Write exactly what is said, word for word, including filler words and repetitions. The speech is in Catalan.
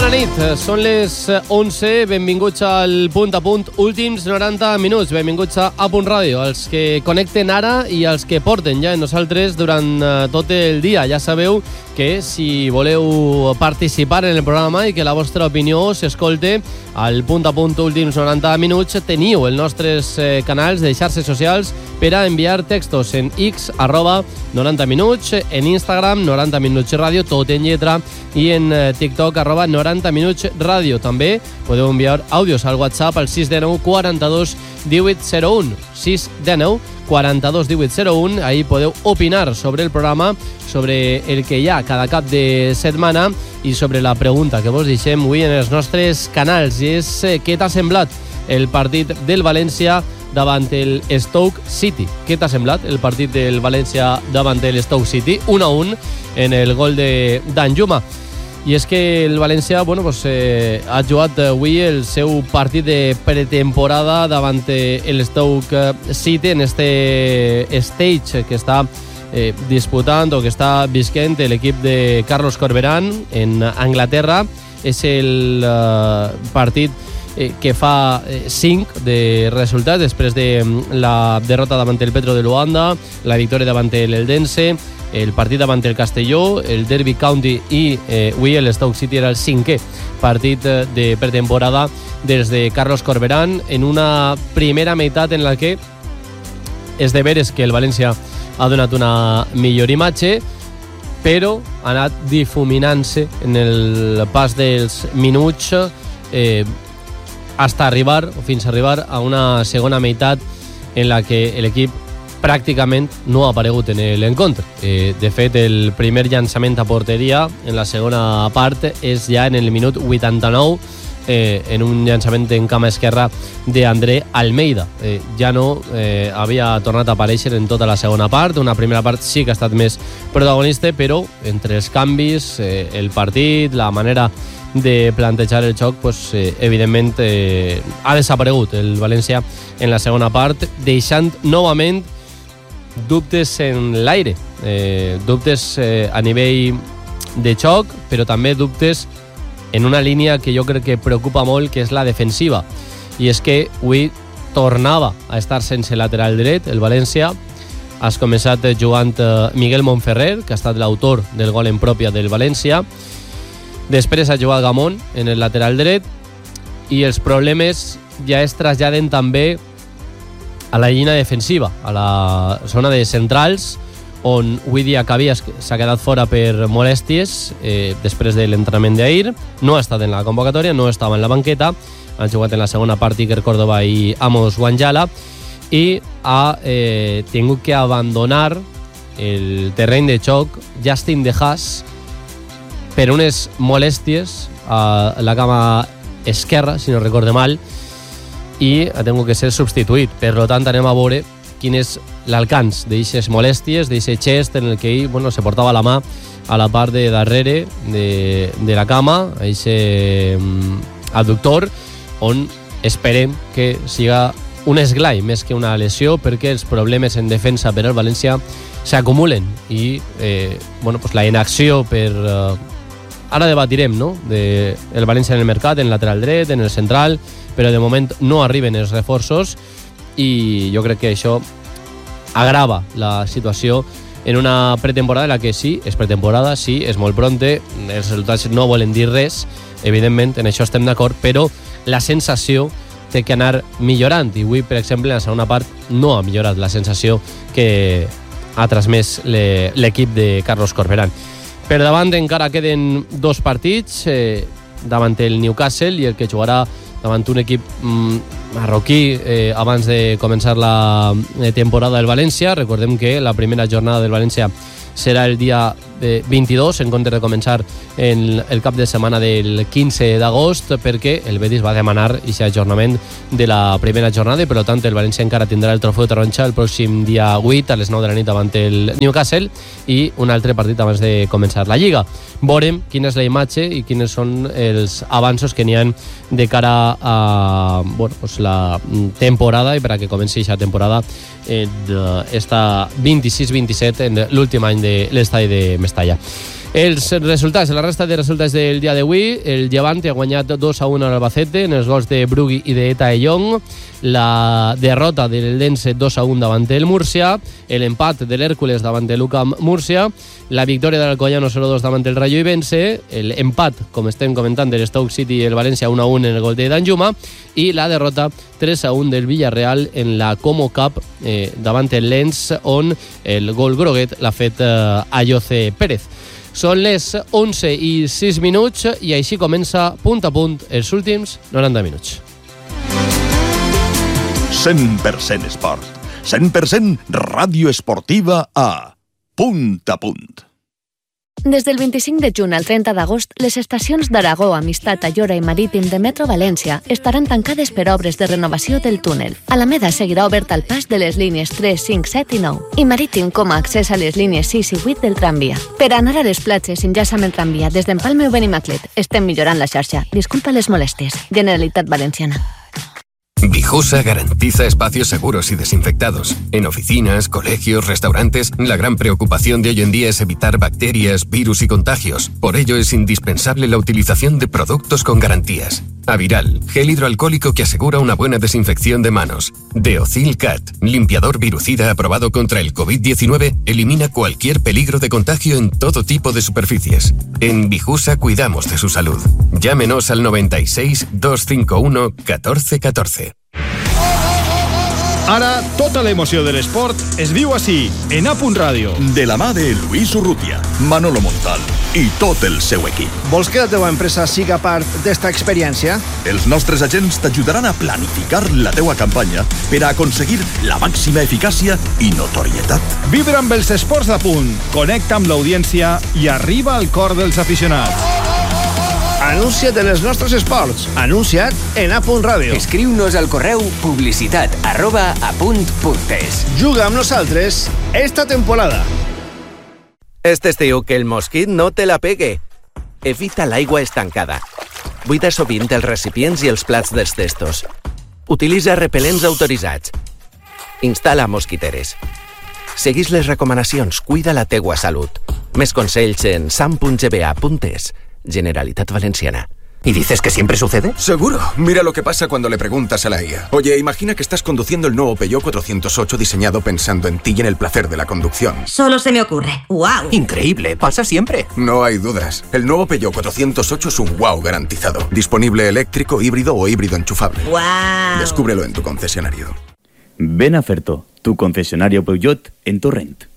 Bona nit, són les onze, benvinguts al Punt a Punt, últims noranta minuts, benvinguts a A Punt Ràdio, els que connecten ara i els que porten ja en nosaltres durant tot el dia. Ja sabeu que si voleu participar en el programa i que la vostra opinió s'escolte al Punt a Punt, últims noranta minuts, teniu els nostres canals de xarxes socials per a enviar textos en X, arroba noranta minuts, en Instagram, noranta minuts ràdio, tot en lletra, i en TikTok, arroba noranta minuts ràdio. També podeu enviar àudios al WhatsApp al sis nou quaranta-dos divuit zero un, sis nou quaranta-dos divuit zero un. Ahí podeu opinar sobre el programa, sobre el que hi ha cada cap de setmana i sobre la pregunta que vos deixem avui en els nostres canals. I és eh, què t'ha semblat el partit del València davant el Stoke City? Què t'ha semblat el partit del València davant el Stoke City? un a un en el gol de Danjuma. I és que el València bueno, pues, eh, ha jugat avui el seu partit de pretemporada davant el Stoke City en este stage que està eh, disputant o que està visquent l'equip de Carlos Corberán en Anglaterra. És el eh, partit eh, que fa cinc eh, de resultats després de la derrota davant el Petro de Luanda, la victòria davant l'Eldense, el partit davant el Castelló, el Derby County i eh, avui el Stoke City era el cinquè partit de pretemporada des de Carlos Corberán en una primera meitat en la que és de veres que el València ha donat una millor imatge, però ha anat difuminant-se en el pas dels minuts eh, hasta arribar, o fins a arribar a una segona meitat en la que l'equip pràcticament no ha aparegut en l'encontre. Eh, de fet, el primer llançament a porteria en la segona part és ja en el minut vuitanta-nou, eh, en un llançament en cama esquerra d'André Almeida. Eh, ja no eh, havia tornat a aparèixer en tota la segona part. Una primera part sí que ha estat més protagonista, però entre els canvis, eh, el partit, la manera de plantejar el xoc, pues, eh, evidentment eh, ha desaparegut el València en la segona part, deixant novament dubtes en l'aire, eh, dubtes eh, a nivell de xoc, però també dubtes en una línia que jo crec que preocupa molt, que és la defensiva. I és que avui tornava a estar sense lateral dret el València. Has començat jugant eh, Miguel Montferrer, que ha estat l'autor del gol en pròpia del València. Després ha jugat Gamón en el lateral dret i els problemes ja es traslladen també a la línia defensiva, a la zona de centrals, on avui dia Cabias s'ha quedat fora per molèsties eh, després de l'entrenament d'ahir. No ha estat en la convocatòria, no estava en la banqueta. Han jugat en la segona part Iker Córdoba i Amos Wanjala i ha eh, tingut que abandonar el terreny de xoc Justin De Haas per unes molèsties a la cama esquerra, si no recorde mal, i ha tingut que ser substituït. Per tant, anem a veure quin és l'alcance d'aixes molèsties, d'aixes xest en el que ell bueno, se portava la mà a la part de darrere de, de la cama, a aquest um, adductor, on esperem que siga un esglai més que una lesió, perquè els problemes en defensa per al València s'acumulen i eh, bueno, pues la inacció per... Uh, ara debatirem, no?, de el València en el mercat, en lateral dret, en el central, però de moment no arriben els reforços i jo crec que això agrava la situació en una pretemporada en la que sí, és pretemporada, sí, és molt pronte, els resultats no volen dir res, evidentment, en això estem d'acord, però la sensació té que anar millorant i avui, per exemple, en la segona part no ha millorat la sensació que ha transmès l'equip de Carlos Corberán. Per davant encara queden dos partits, eh, davant el Newcastle i el que jugarà davant un equip mm, marroquí eh, abans de començar la temporada del València. Recordem que la primera jornada del València serà el dia eh, vint-i-dos, en comptes de començar en el cap de setmana del quinze d'agost, perquè el Betis va demanar aquest ajornament de la primera jornada i per tant el València encara tindrà el trofeu taronja el pròxim dia vuit a les nou de la nit davant el Newcastle i un altre partit abans de començar la Lliga. Veurem quina és la imatge i quins són els avanços que n'hi ha de cara a bueno, pues la temporada i per a que comenci aquesta temporada eh, esta vint-i-sis vint-i-set en l'últim any de l'estadi de Mestalla. Els resultats, la resta de resultats del dia d'avui: el Levante ha guanyat dos a un a l'Albacete en els gols de Brugui i d'Eta Eyong, la derrota del Lense dos a un davant el Múrcia, l'empat de l'Hèrcules davant de l'U C A M Múrcia, la victòria de l'Alcoyano cero a dos davant el Rayo Ibense, l'empat, com estem comentant, de l'Stoke City i el València uno a uno en el gol de Danjuma, i la derrota tres a un del Villarreal en la Como Cup eh, davant el Lens, on el gol groguet l'ha fet eh, Ayoce Pérez. Són les onze i sis minuts i així comença punt a punt els últims noranta minuts. cent per cent esport, cent per cent ràdio esportiva a Punt a Punt. Des del vint-i-cinc de juny al trenta d'agost, les estacions d'Aragó, Amistat, Ayora i Marítim de Metro València estaran tancades per obres de renovació del túnel. Alameda seguirà obert al pas de les línies tres, cinc, set i nou i Marítim com a accés a les línies sis i vuit del tramvia. Per anar a les platges, enllaça amb el tramvia des d'Empalme o Benimaclet. Estem millorant la xarxa. Disculpa les molèsties. Generalitat Valenciana. Vijusa garantiza espacios seguros y desinfectados. En oficinas, colegios, restaurantes, la gran preocupación de hoy en día es evitar bacterias, virus y contagios. Por ello es indispensable la utilización de productos con garantías. Aviral, gel hidroalcohólico que asegura una buena desinfección de manos. Deocil Cat, limpiador virucida aprobado contra el covid diecinueve, elimina cualquier peligro de contagio en todo tipo de superficies. En Vijusa cuidamos de su salud. Llámenos al noventa y seis, doscientos cincuenta y uno, catorce catorce. Ara, tota l'emoció de l'esport es viu així, en A Punt Ràdio. De la mà de Luis Urrutia, Manolo Montal i tot el seu equip. Vols que la teva empresa siga part d'esta experiència? Els nostres agents t'ajudaran a planificar la teua campanya per a aconseguir la màxima eficàcia i notorietat. Vibra amb els esports d'A Punt, connecta amb l'audiència i arriba al cor dels aficionats. Anuncia't en els nostres esports. Anuncia't en A Punt Ràdio. Escriu-nos al correu publicitat arroba apunt.es. Juga amb nosaltres esta temporada. Este estiu que el mosquit no te la pegue. Evita l'aigua estancada. Buida sovint els recipients i els plats dels testos. Utilitza repel·lents autoritzats. Instal·la mosquiteres. Seguís les recomanacions. Cuida la teua salut. Més consells en sam punt g b a punt es. Generalitat Valenciana. ¿Y dices que siempre sucede? Seguro. Mira lo que pasa cuando le preguntas a la I A. Oye, imagina que estás conduciendo el nuevo Peugeot cuatrocientos ocho diseñado pensando en ti y en el placer de la conducción. Solo se me ocurre. ¡Wow! Increíble. Pasa siempre. No hay dudas. El nuevo Peugeot cuatrocientos ocho es un wow garantizado. Disponible eléctrico, híbrido o híbrido enchufable. ¡Wow! Descúbrelo en tu concesionario. Ven a Ferto, tu concesionario Peugeot en Torrent.